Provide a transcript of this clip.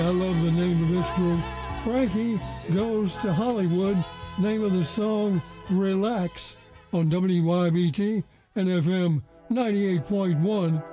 I love the name of this group. Frankie Goes to Hollywood. Name of the song, Relax, on WYBT and FM 98.1.